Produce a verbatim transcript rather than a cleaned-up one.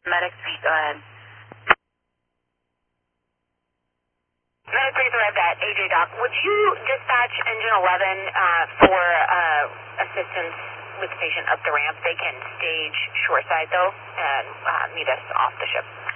Medic three, go ahead. Medic three's arrived at A J Dock. Would you dispatch engine eleven uh, for uh, assistance with the patient up the ramp? They can stage shoreside though and uh, meet us off the ship.